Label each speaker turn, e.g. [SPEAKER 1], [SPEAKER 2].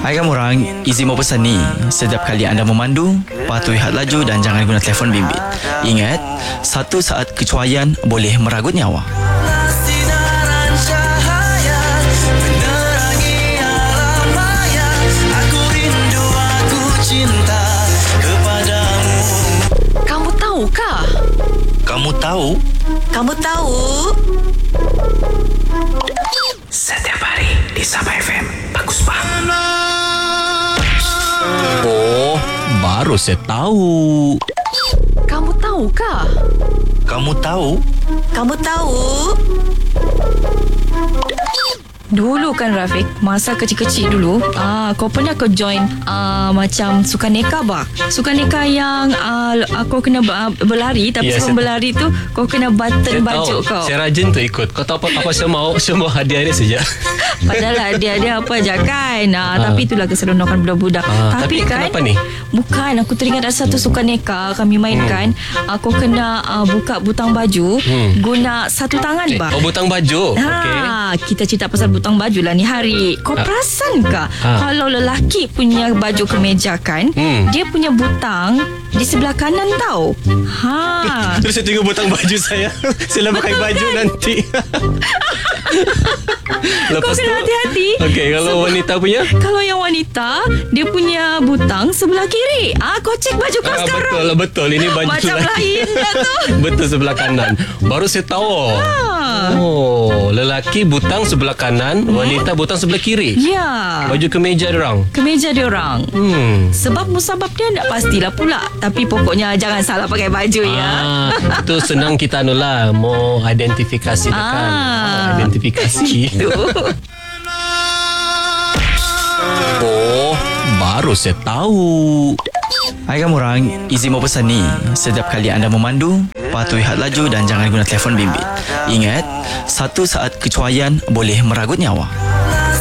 [SPEAKER 1] Hai kamu orang, izin mau pesan ni. Setiap kali anda memandu, patuhi had laju dan jangan guna telefon bimbit. Ingat, satu saat kecuaian boleh meragut nyawa.
[SPEAKER 2] Kamu tahukah?
[SPEAKER 1] Kamu tahu?
[SPEAKER 2] Kamu tahu?
[SPEAKER 1] Setiap hari di Sabah FM, bagus bang.
[SPEAKER 3] Oh, baru saya tahu.
[SPEAKER 2] Kamu tahukah?
[SPEAKER 1] Kamu tahu?
[SPEAKER 2] Kamu tahu? Dulu kan Rafiq, masa kecil-kecil dulu, kau pernah kau join macam sukaneka bah? Sukaneka yang kau kena berlari, tapi sebelum berlari tu kau kena button baju kau.
[SPEAKER 3] Saya rajin tu ikut. Kau tahu apa saya mau? Semua hadiah dia saja.
[SPEAKER 2] Padahal dia apa je kan. Tapi itulah keseronokan budak-budak.
[SPEAKER 3] Tapi
[SPEAKER 2] kan
[SPEAKER 3] kenapa ni?
[SPEAKER 2] Bukan, aku teringat ada satu sukaneka kami mainkan. Kau kena buka butang baju guna satu tangan bah.
[SPEAKER 3] Oh, butang baju. Okey.
[SPEAKER 2] Kita cerita pasal butang baju lah ni hari. Kau perasankah kalau lelaki punya baju kemeja kan, dia punya butang di sebelah kanan tau.
[SPEAKER 3] Terus saya tengok butang baju saya. Saya pakai baju kan? Nanti.
[SPEAKER 2] Kau kena hati-hati.
[SPEAKER 3] Okey, kalau wanita punya?
[SPEAKER 2] Kalau yang wanita, dia punya butang sebelah kiri. Kau cek baju kau sekarang.
[SPEAKER 3] Betul. Ini baju
[SPEAKER 2] macam lain dah tu.
[SPEAKER 3] Betul, sebelah kanan. Baru saya tahu. Oh, lelaki butang sebelah kanan, wanita butang sebelah kiri.
[SPEAKER 2] Ya.
[SPEAKER 3] Baju kemeja diorang.
[SPEAKER 2] Kemeja diorang. Sebab musabab dia tak pastilah pula. Tapi pokoknya jangan salah pakai baju ya.
[SPEAKER 3] Itu senang kita mau identifikasi kan. Identifikasi. Oh, baru saya tahu.
[SPEAKER 1] Hai kamu orang, izin mau pesan ni. Setiap kali anda memandu, patuhi had laju dan jangan guna telefon bimbit. Ingat, satu saat kecuaian boleh meragut nyawa.